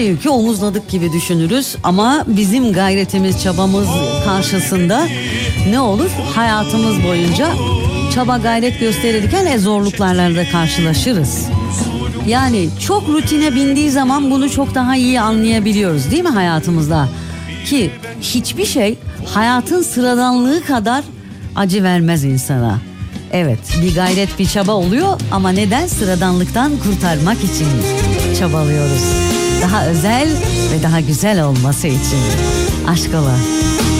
yükü omuzladık gibi düşünürüz. Ama bizim gayretimiz, çabamız karşısında ne olur? Hayatımız boyunca çaba gayret gösterirken zorluklarla da karşılaşırız. Yani çok rutine bindiği zaman bunu çok daha iyi anlayabiliyoruz değil mi hayatımızda? Ki hiçbir şey hayatın sıradanlığı kadar acı vermez insana. Evet, bir gayret, bir çaba oluyor ama neden? Sıradanlıktan kurtarmak için çabalıyoruz. Daha özel ve daha güzel olması için. Aşk ola.